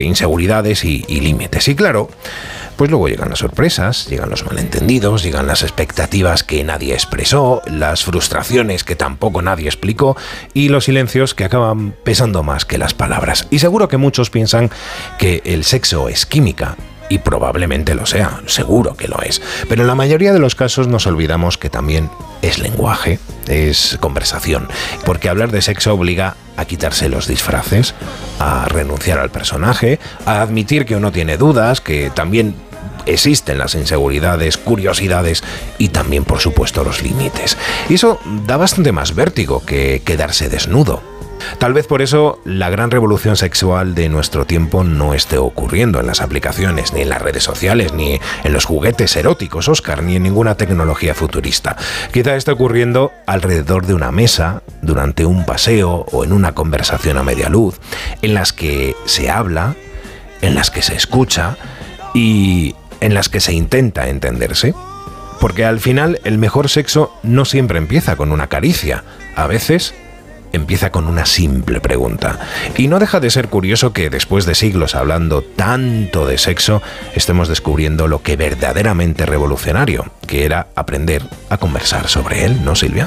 inseguridades y límites. Y claro, pues luego llegan las sorpresas, llegan los malentendidos, llegan las expectativas que nadie expresó, las frustraciones que tampoco nadie explicó y los silencios que acaban pesando más que las palabras. Y seguro que muchos piensan que el sexo es química. Y probablemente lo sea, seguro que lo es. Pero en la mayoría de los casos nos olvidamos que también es lenguaje, es conversación. Porque hablar de sexo obliga a quitarse los disfraces, a renunciar al personaje, a admitir que uno tiene dudas, que también existen las inseguridades, curiosidades y también, por supuesto, los límites. Y eso da bastante más vértigo que quedarse desnudo. Tal vez por eso la gran revolución sexual de nuestro tiempo no esté ocurriendo en las aplicaciones, ni en las redes sociales, ni en los juguetes eróticos, Óscar, ni en ninguna tecnología futurista. Quizá esté ocurriendo alrededor de una mesa, durante un paseo o en una conversación a media luz, en las que se habla, en las que se escucha y en las que se intenta entenderse. Porque al final el mejor sexo no siempre empieza con una caricia, a veces empieza con una simple pregunta. Y no deja de ser curioso que después de siglos hablando tanto de sexo, estemos descubriendo lo que verdaderamente revolucionario, que era aprender a conversar sobre él, ¿no, Silvia?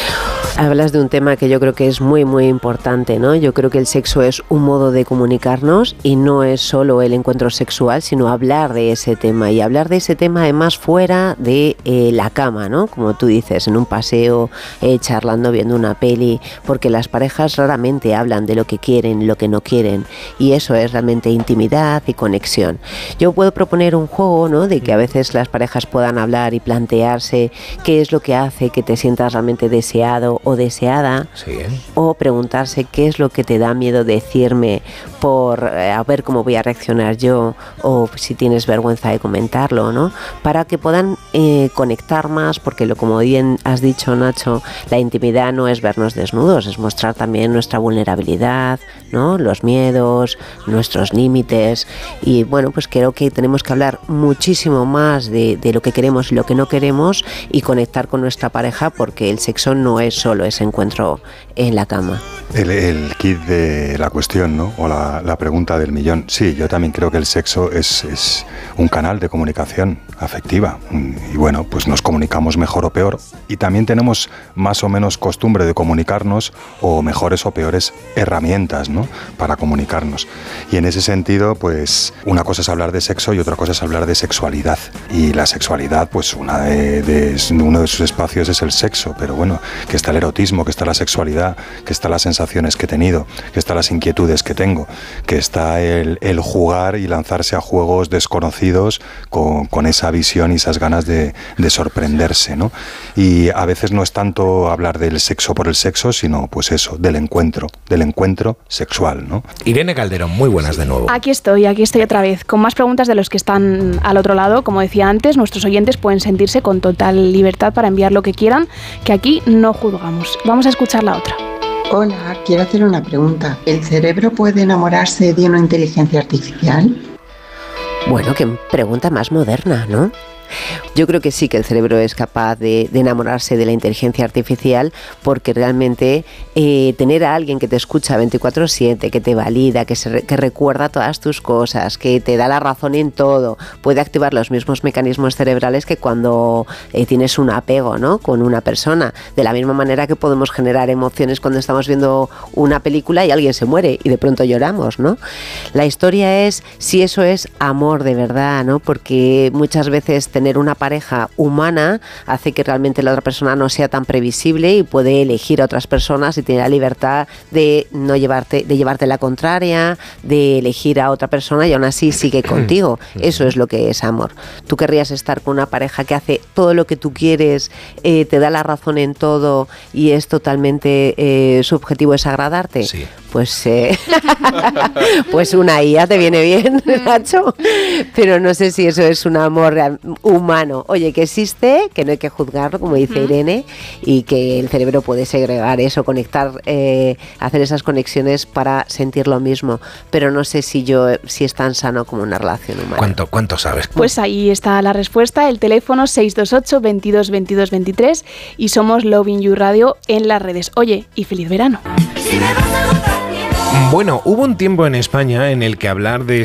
Hablas de un tema que yo creo que es muy, muy importante, ¿no? Yo creo que el sexo es un modo de comunicarnos y no es solo el encuentro sexual, sino hablar de ese tema. Y hablar de ese tema además fuera de la cama, ¿no? Como tú dices, en un paseo, charlando, viendo una peli, porque las parejas raramente hablan de lo que quieren, lo que no quieren. Y eso es realmente intimidad y conexión. Yo puedo proponer un juego, ¿no? De que a veces las parejas puedan hablar y plantearse qué es lo que hace que te sientas realmente deseado o deseada, sí, o preguntarse qué es lo que te da miedo decirme por a ver cómo voy a reaccionar yo, o si tienes vergüenza de comentarlo, ¿no? Para que puedan conectar más, porque como bien has dicho, Nacho, la intimidad no es vernos desnudos, es mostrar también nuestra vulnerabilidad, ¿no? Los miedos, nuestros límites, y bueno, pues creo que tenemos que hablar muchísimo más de lo que queremos y lo que no queremos y conectar con nuestra pareja, porque el sexo no es solo ese encuentro en la cama. El kit de la cuestión, ¿no? O la pregunta del millón. Sí, yo también creo que el sexo es un canal de comunicación afectiva. Y bueno, pues nos comunicamos mejor o peor. Y también tenemos más o menos costumbre de comunicarnos, o mejores o peores herramientas, ¿no? Para comunicarnos. Y en ese sentido, pues una cosa es hablar de sexo y otra cosa es hablar de sexualidad. Y la sexualidad, pues uno de sus espacios es el sexo. Pero bueno, que está el erotismo, que está la sexualidad, que está las sensaciones que he tenido, que están las inquietudes que tengo, que está el jugar y lanzarse a juegos desconocidos con esa visión y esas ganas de sorprenderse, ¿no? Y a veces no es tanto hablar del sexo por el sexo, sino pues eso, del encuentro sexual, ¿no? Irene Calderón, muy buenas de nuevo. Aquí estoy otra vez, con más preguntas de los que están al otro lado. Como decía antes, nuestros oyentes pueden sentirse con total libertad para enviar lo que quieran, que aquí no juzgamos. Vamos a escuchar la otra. Hola, quiero hacer una pregunta. ¿El cerebro puede enamorarse de una inteligencia artificial? Bueno, qué pregunta más moderna, ¿no? Yo creo que sí, que el cerebro es capaz de enamorarse de la inteligencia artificial, porque realmente tener a alguien que te escucha 24/7, que te valida, que recuerda todas tus cosas, que te da la razón en todo, puede activar los mismos mecanismos cerebrales que cuando tienes un apego, ¿no? Con una persona. De la misma manera que podemos generar emociones cuando estamos viendo una película y alguien se muere y de pronto lloramos, ¿no? La historia es si eso es amor de verdad, ¿no? Porque muchas veces tener una pareja humana hace que realmente la otra persona no sea tan previsible y puede elegir a otras personas y tiene la libertad de no llevarte la contraria, de elegir a otra persona y aún así sigue contigo. Eso es lo que es amor. ¿Tú querrías estar con una pareja que hace todo lo que tú quieres, te da la razón en todo y es totalmente su objetivo es agradarte? Sí. Pues una IA te viene bien, Nacho, pero no sé si eso es un amor humano. Oye, que existe, que no hay que juzgarlo, como dice Irene, y que el cerebro puede segregar eso, conectar, hacer esas conexiones para sentir lo mismo, pero no sé si es tan sano como una relación humana. ¿Cuánto sabes? Pues ahí está la respuesta, el teléfono 628 22 22 23 y somos Loving You Radio en las redes. Oye, y feliz verano. Bueno, hubo un tiempo en España en el que hablar de